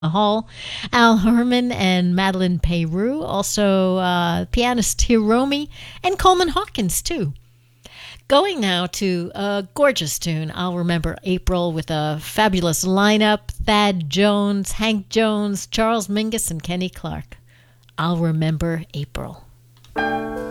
Hall, Al Herman and Madeline Peyroux, also pianist Hiromi, and Coleman Hawkins, too. Going now to a gorgeous tune, I'll Remember April, with a fabulous lineup: Thad Jones, Hank Jones, Charles Mingus, and Kenny Clark. I'll Remember April.